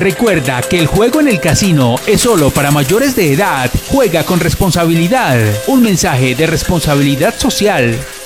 Recuerda que el juego en el casino es solo para mayores de edad. Juega con responsabilidad. Un mensaje de responsabilidad social.